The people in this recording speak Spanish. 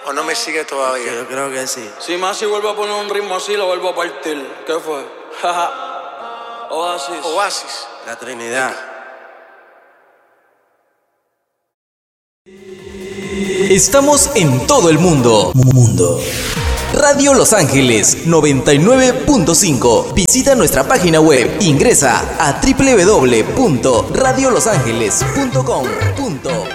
¿O no me sigue todavía? Yo creo que sí. Si Masi vuelve a poner un ritmo así, lo vuelvo a partir. ¿Qué fue? Oasis. Oasis. La Trinidad. Estamos en todo el mundo. Radio Los Ángeles 99.5. Visita nuestra página web. Ingresa a www.radiolosangeles.com.